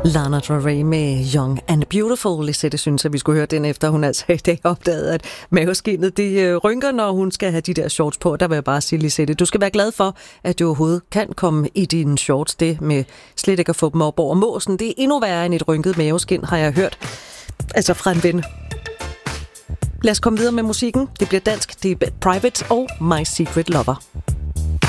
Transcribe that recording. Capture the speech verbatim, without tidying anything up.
Lana Del Rey med Young and Beautiful. Lisette synes, at vi skulle høre den efter, hun altså i dag opdagede, at maveskinnet det rynker, når hun skal have de der shorts på. Der vil jeg bare sige, Lisette, du skal være glad for, at du overhovedet kan komme i dine shorts. Det med slet ikke at få dem op over måsen, det er endnu værre end et rynket maveskin, har jeg hørt. Altså fra en ven. Lad os komme videre med musikken. Det bliver dansk. Det er Private og My Secret Lover.